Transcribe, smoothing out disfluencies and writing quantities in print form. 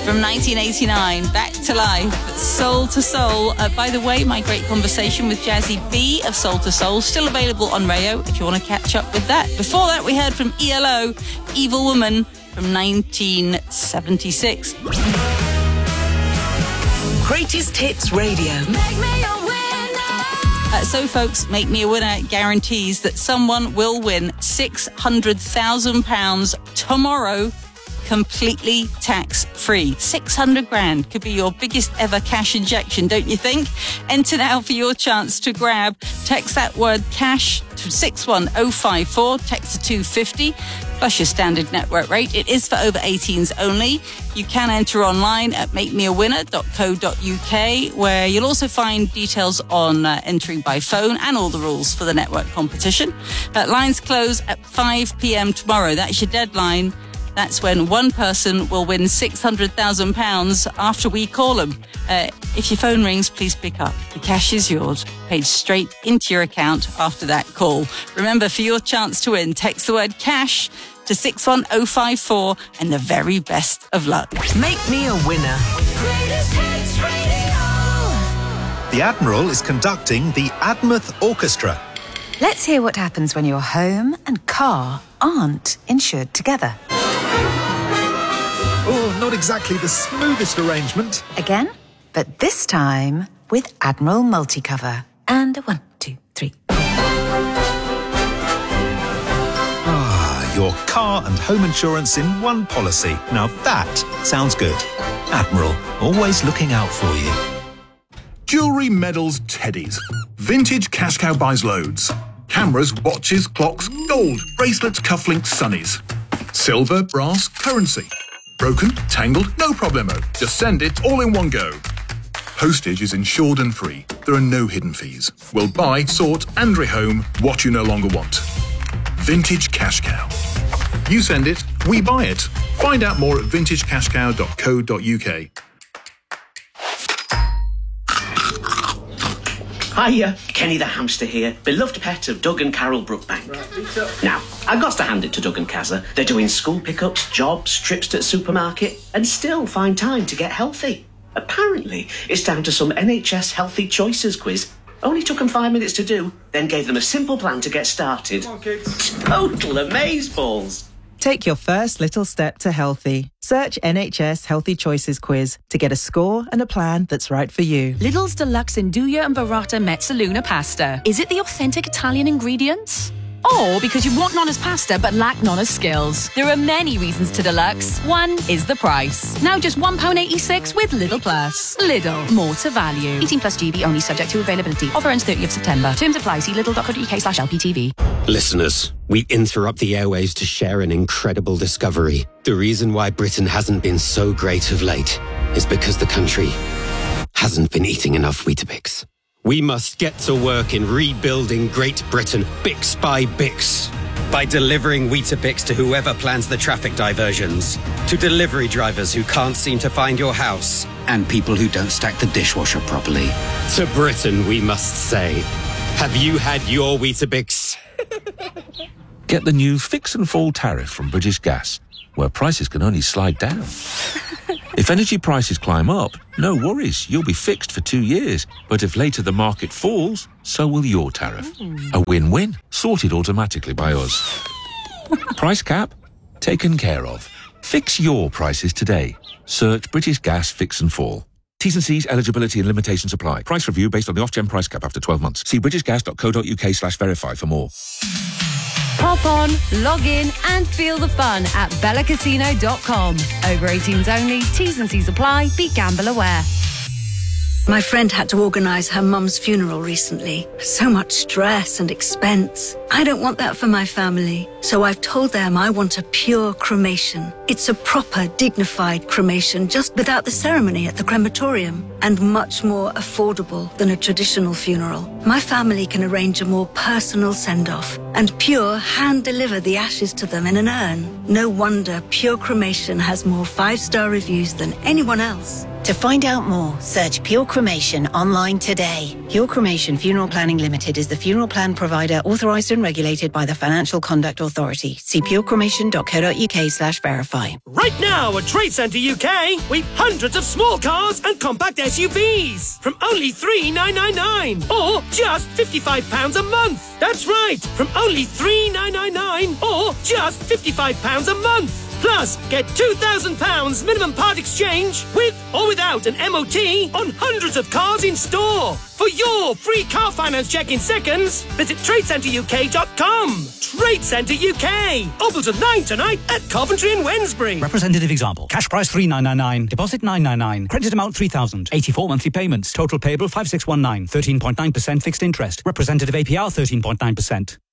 from 1989, Back to Life, Soul to Soul. By the way, my great conversation with Jazzy B of Soul to Soul, still available on Rayo if you want to catch up with that. Before that, we heard from ELO, Evil Woman, from 1976. Greatest Hits Radio. Make me a winner. So, folks, Make Me a Winner guarantees that someone will win £600,000 tomorrow, completely tax-free. 600 grand could be your biggest ever cash injection, don't you think? Enter now for your chance to grab. Text that word cash to 61054, text to 250, plus your standard network rate. It is for over 18s only. You can enter online at makemeawinner.co.uk, where you'll also find details on entering by phone and all the rules for the network competition. Lines close at 5 p.m. tomorrow. That's your deadline. That's when one person will win £600,000 after we call them. If your phone rings, please pick up. The cash is yours, paid straight into your account after that call. Remember, for your chance to win, text the word cash to 61054 and the very best of luck. Make me a winner. Greatest Hits Radio. The Admiral is conducting the Admouth Orchestra. Let's hear what happens when your home and car aren't insured together. Oh, not exactly the smoothest arrangement. Again, but this time with Admiral Multicover. And a 1, 2, 3. Your car and home insurance in one policy. Now that sounds good. Admiral, always looking out for you. Jewellery, medals, teddies. Vintage Cash Cow buys loads. Cameras, watches, clocks, gold, bracelets, cufflinks, sunnies. Silver, brass, currency. Broken, tangled, no problemo. Just send it all in one go. Postage is insured and free. There are no hidden fees. We'll buy, sort and rehome what you no longer want. Vintage Cash Cow. You send it, we buy it. Find out more at vintagecashcow.co.uk. Hiya, Kenny the hamster here, beloved pet of Doug and Carol Brookbank. Now, I've got to hand it to Doug and Kazza. They're doing school pickups, jobs, trips to the supermarket, and still find time to get healthy. Apparently, it's down to some NHS Healthy Choices quiz. Only took them 5 minutes to do, then gave them a simple plan to get started. Come on, kids. Total amazeballs. Take your first little step to healthy. Search NHS Healthy Choices quiz to get a score and a plan that's right for you. Lidl's Deluxe Induja and Burrata Mezzaluna pasta. Is it the authentic Italian ingredients? Or because you want Nonna's pasta but lack Nonna's skills? There are many reasons to Deluxe. One is the price. Now just £1.86 with Lidl Plus. Lidl, more to value. 18 plus GB only, subject to availability. Offer ends 30th September. Terms apply. See lidl.co.uk/LPTV. Listeners, we interrupt the airwaves to share an incredible discovery. The reason why Britain hasn't been so great of late is because the country hasn't been eating enough Weetabix. We must get to work in rebuilding Great Britain, Bix by Bix. By delivering Weetabix to whoever plans the traffic diversions, to delivery drivers who can't seem to find your house, and people who don't stack the dishwasher properly. To Britain, we must say, have you had your Weetabix? Get the new Fix and Fall tariff from British Gas, where prices can only slide down. If energy prices climb up, no worries, you'll be fixed for 2 years. But if later the market falls, so will your tariff. A win-win, sorted automatically by us. Price cap? Taken care of. Fix your prices today. Search British Gas Fix and Fall. T's and C's, eligibility and limitations apply. Price review based on the off-gen price cap after 12 months. See britishgas.co.uk/verify for more. Hop on, log in and feel the fun at bellacasino.com. Over 18s only, T's and C's apply, be gamble aware. My friend had to organise her mum's funeral recently. So much stress and expense. I don't want that for my family, so I've told them I want a pure cremation. It's a proper, dignified cremation, just without the ceremony at the crematorium, and much more affordable than a traditional funeral. My family can arrange a more personal send-off, and Pure hand-deliver the ashes to them in an urn. No wonder Pure Cremation has more 5-star reviews than anyone else. To find out more, search Pure Cremation online today. Pure Cremation Funeral Planning Limited is the funeral plan provider authorised and and regulated by the Financial Conduct Authority. See purecremation.co.uk/verify. Right now at Trade Centre UK, we've hundreds of small cars and compact SUVs from only $3,999 or just £55 a month. That's right, from only $3,999 or just £55 a month. Plus, get £2,000 minimum part exchange with or without an MOT on hundreds of cars in store. For your free car finance check in seconds, visit TradeCentreUK.com. Trade Centre UK. Open till 9 tonight at Coventry and Wednesbury. Representative example. Cash price $3,999. Deposit $999. Credit amount $3,000. 84 monthly payments. Total payable $5,619. 13.9% fixed interest. Representative APR 13.9%.